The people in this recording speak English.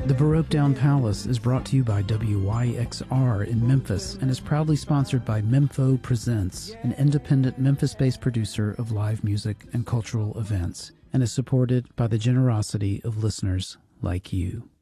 The Baroque Down Palace is brought to you by WYXR in Memphis and is proudly sponsored by Mempho Presents, an independent Memphis-based producer of live music and cultural events, and is supported by the generosity of listeners like you.